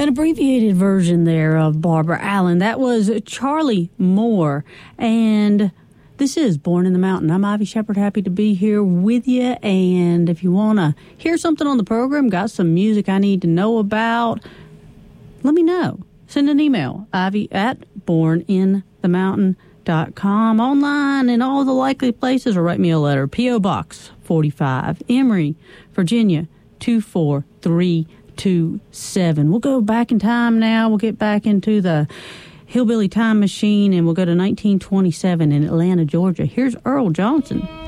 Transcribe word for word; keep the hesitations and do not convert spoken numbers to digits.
An abbreviated version there of Barbara Allen. That was Charlie Moore. And this is Born in the Mountain. I'm Ivy Shepard, happy to be here with you. And if you want to hear something on the program, got some music I need to know about, let me know. Send an email, ivy at born in the mountain dot com, online in all the likely places, or write me a letter. P O. Box forty-five, Emory, Virginia, two four three two seven. We'll go back in time now. We'll get back into the Hillbilly Time Machine, and we'll go to nineteen twenty-seven in Atlanta, Georgia. Here's Earl Johnson.